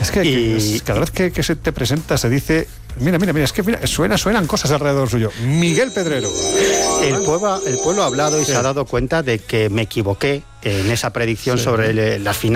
Es que cada vez que se te presenta se dice, mira, es que suenan cosas alrededor suyo. Miguel Pedrero. El pueblo ha hablado y se ha dado cuenta de que me equivoqué en esa predicción sobre las finales